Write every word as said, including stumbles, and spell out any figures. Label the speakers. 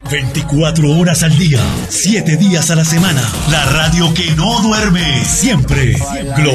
Speaker 1: veinticuatro horas al día, siete días a la semana. La radio que no duerme, siempre. Globo.